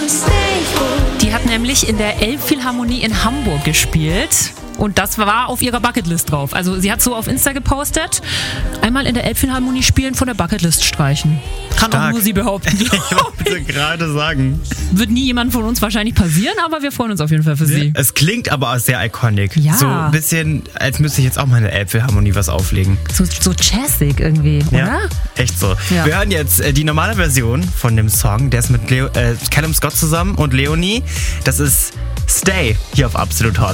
Die hat nämlich in der Elbphilharmonie in Hamburg gespielt. Und das war auf ihrer Bucketlist drauf. Also sie hat so auf Insta gepostet, einmal in der Elbphilharmonie spielen, von der Bucketlist streichen. Kann Stark. auch nur sie behaupten, Ich wollte gerade sagen. Wird nie jemand von uns wahrscheinlich passieren, aber wir freuen uns auf jeden Fall für sie. Es klingt aber auch sehr iconic. Ja. So ein bisschen, als müsste ich jetzt auch mal in der Elbphilharmonie was auflegen. So jazzig irgendwie, oder? Ja, echt so. Ja. Wir hören jetzt die normale Version von dem Song. Der ist mit Callum Scott zusammen und Leonie. Das ist Stay hier auf Absolut Hot.